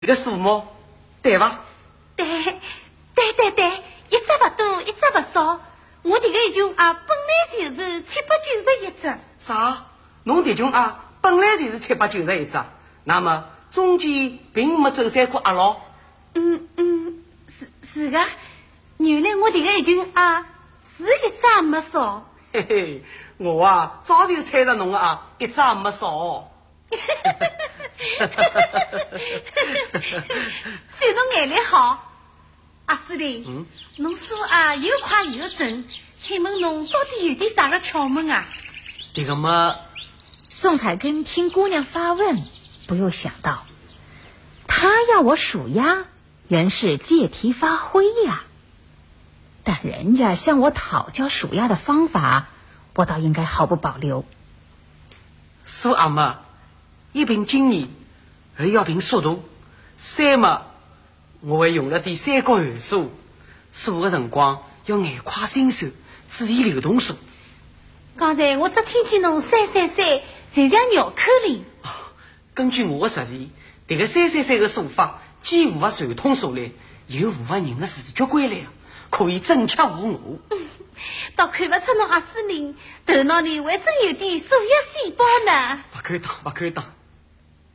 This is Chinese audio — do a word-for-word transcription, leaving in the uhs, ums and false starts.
这个数目对吧？ 对对对对，一只不多，一只不少。我这个穷啊，本来就是七八九十一只。 啥？侬的穷啊，本来就是七八九十一只，那么中间并没走三块阿老。 嗯嗯，是是的，原来我这个穷啊，是一只也没少。 嘿嘿，我啊早就猜着侬啊，一只也没少。 虽然眼力好，阿司令， 嗯， 侬说啊又快又准，请问侬到底有点啥个窍门啊？ 这个嘛， 宋彩根听姑娘发问，不由想到，她要我数鸭，原是借题发挥呀。但人家向我讨教数鸭的方法，我倒应该毫不保留。 数阿妈，一凭经验，二要凭速度，三嘛，我会用了点三角函数，数的辰光要眼快心算，注意流动数。 刚才我只听见侬三三三，就像绕口令。 根据我的实践，这个三三三的数法既符合传统数理，又符合人的视觉规律，可以正确无误。 倒看不出侬阿司令头脑里还真有点数学细胞呢。 不敢当，不敢当。